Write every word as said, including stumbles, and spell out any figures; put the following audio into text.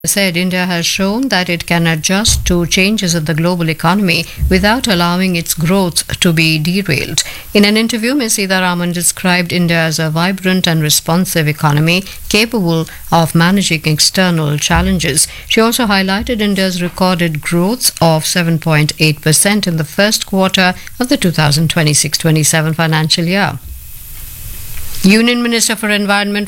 said India has shown that it can adjust to changes in the global economy without allowing its growth to be derailed. In an interview, Miz Sitharaman described India as a vibrant and responsive economy capable of managing external challenges. She also highlighted India's recorded growth of seven point eight percent in the first quarter of the two thousand twenty-six twenty-seven financial year. Union Minister for Environment